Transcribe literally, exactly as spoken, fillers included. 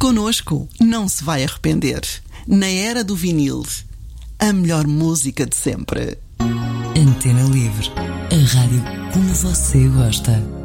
Connosco não se vai arrepender. Na era do vinil, a melhor música de sempre. Antena Livre, a rádio como você gosta.